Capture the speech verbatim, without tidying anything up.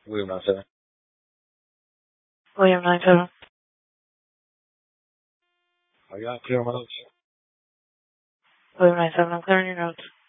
William nine seven. William nine seven. Are you not clear my notes? William nine seven, I'm clearing your notes.